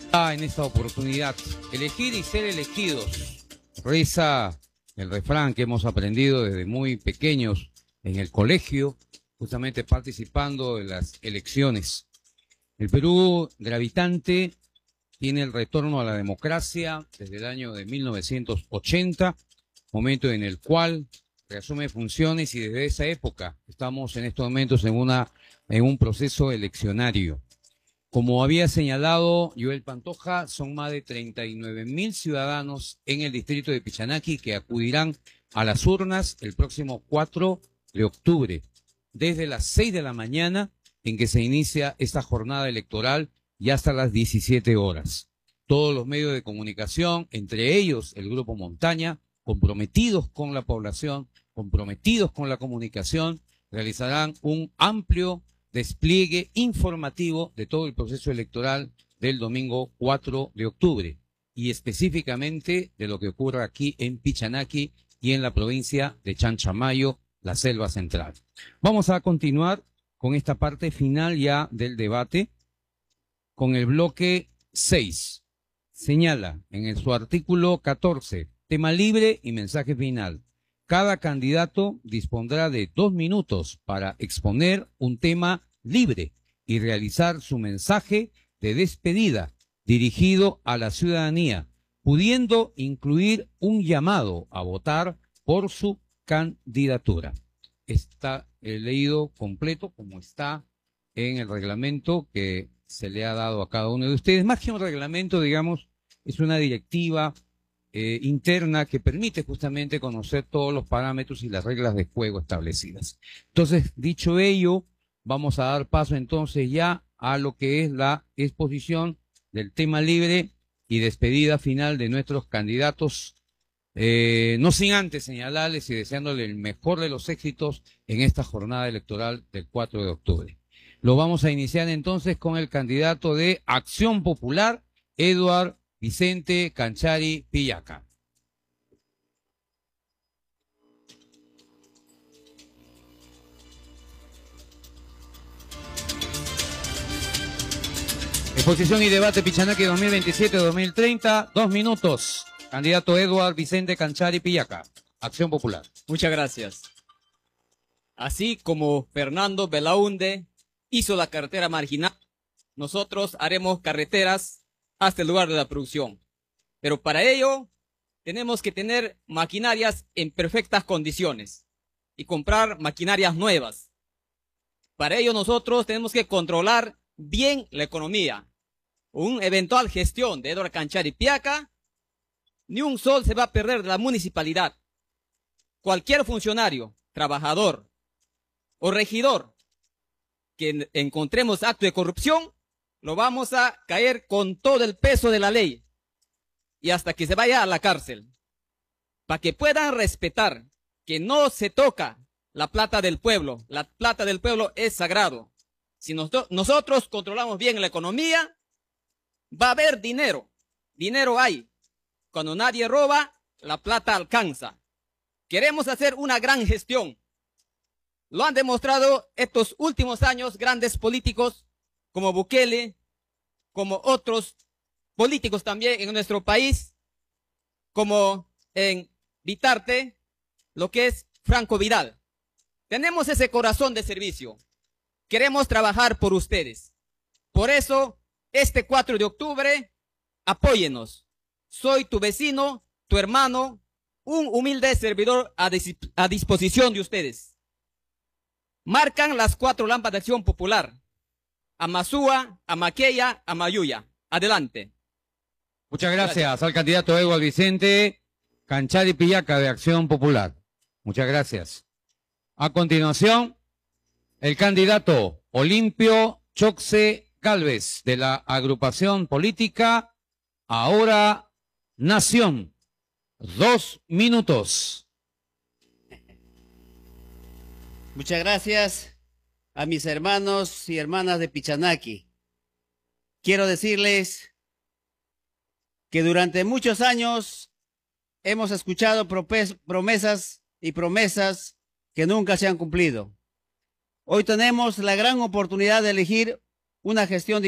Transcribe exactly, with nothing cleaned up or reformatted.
En esta oportunidad, elegir y ser elegidos. Reza el refrán que hemos aprendido desde muy pequeños en el colegio, justamente participando de las elecciones. El Perú gravitante tiene el retorno a la democracia desde el año de mil novecientos ochenta, momento en el cual reasume funciones, y desde esa época estamos en estos momentos en, una, en un proceso eleccionario. Como había señalado Joel Pantoja, son más de treinta y nueve mil ciudadanos en el distrito de Pichanaki que acudirán a las urnas el próximo cuatro de octubre, desde las seis de la mañana en que se inicia esta jornada electoral y hasta las diecisiete horas. Todos los medios de comunicación, entre ellos el Grupo Montaña, comprometidos con la población, comprometidos con la comunicación, realizarán un amplio despliegue informativo de todo el proceso electoral del domingo cuatro de octubre y específicamente de lo que ocurre aquí en Pichanaki y en la provincia de Chanchamayo, la selva central. Vamos a continuar con esta parte final ya del debate con el bloque seis. Señala en su artículo catorce, tema libre y mensaje final. Cada candidato dispondrá de dos minutos para exponer un tema libre y realizar su mensaje de despedida dirigido a la ciudadanía, pudiendo incluir un llamado a votar por su candidatura. Está eh, leído completo como está en el reglamento que se le ha dado a cada uno de ustedes. Más que un reglamento, digamos, es una directiva Eh, interna que permite justamente conocer todos los parámetros y las reglas de juego establecidas. Entonces, dicho ello, vamos a dar paso entonces ya a lo que es la exposición del tema libre y despedida final de nuestros candidatos, eh, no sin antes señalarles y deseándole el mejor de los éxitos en esta jornada electoral del cuatro de octubre. Lo vamos a iniciar entonces con el candidato de Acción Popular, Eduard Vicente Canchari Pillaca. Exposición y debate Pichanaki dos mil veintisiete a dos mil treinta, dos minutos. Candidato Eduard Vicente Canchari Pillaca, Acción Popular. Muchas gracias. Así como Fernando Belaúnde hizo la carretera marginal, nosotros haremos carreteras hasta el lugar de la producción. Pero para ello tenemos que tener maquinarias en perfectas condiciones y comprar maquinarias nuevas. Para ello nosotros tenemos que controlar bien la economía. Una eventual gestión de Eduard Canchari Pillaca, ni un sol se va a perder de la municipalidad. Cualquier funcionario, trabajador o regidor que encontremos acto de corrupción, lo vamos a caer con todo el peso de la ley y hasta que se vaya a la cárcel, para que puedan respetar que no se toca la plata del pueblo. La plata del pueblo es sagrado. Si nos, nosotros controlamos bien la economía, va a haber dinero. Dinero hay. Cuando nadie roba, la plata alcanza. Queremos hacer una gran gestión. Lo han demostrado estos últimos años grandes políticos como Bukele, como otros políticos también en nuestro país, como en Vitarte, lo que es Franco Vidal. Tenemos ese corazón de servicio. Queremos trabajar por ustedes. Por eso, este cuatro de octubre, apóyenos. Soy tu vecino, tu hermano, un humilde servidor a, dis a disposición de ustedes. Marcan las cuatro lámparas de Acción Popular. Amasúa, Amaqueya, Amayuya. Adelante. Muchas gracias, gracias al candidato Eduard Vicente Canchari Pillaca de Acción Popular. Muchas gracias. A continuación, el candidato Olimpio Choxe Gálvez de la agrupación política Ahora Nación. Dos minutos. Muchas gracias a mis hermanos y hermanas de Pichanaki. Quiero decirles que durante muchos años hemos escuchado promesas y promesas que nunca se han cumplido. Hoy tenemos la gran oportunidad de elegir una gestión